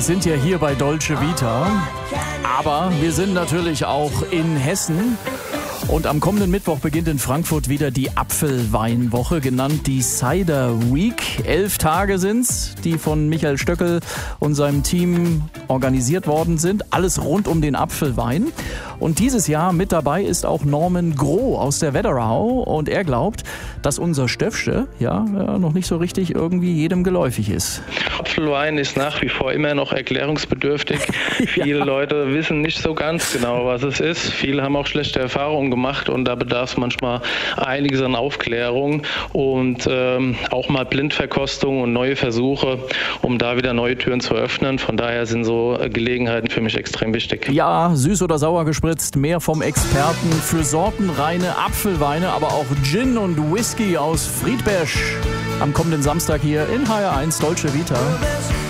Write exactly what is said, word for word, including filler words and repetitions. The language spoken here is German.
sind ja hier bei Dolce Vita, aber wir sind natürlich auch in Hessen. Und am kommenden Mittwoch beginnt in Frankfurt wieder die Apfelweinwoche, genannt die Cider Week. Elf Tage sind's, die von Michael Stöckel und seinem Team organisiert worden sind. Alles rund um den Apfelwein. Und dieses Jahr mit dabei ist auch Norman Groh aus der Wetterau. Und er glaubt, dass unser Stöffsche ja, ja noch nicht so richtig irgendwie jedem geläufig ist. Apfelwein ist nach wie vor immer noch erklärungsbedürftig. Viele ja. Leute wissen nicht so ganz genau, was es ist. Viele haben auch schlechte Erfahrungen gemacht und da bedarf es manchmal einiges an Aufklärung und ähm, auch mal Blindverkostung und neue Versuche, um da wieder neue Türen zu öffnen. Von daher sind so Gelegenheiten für mich extrem wichtig. Ja, süß oder sauer gespritzt, mehr vom Experten für sortenreine Apfelweine, aber auch Gin und Whisky aus Friedberg am kommenden Samstag hier in H R eins Dolce Vita.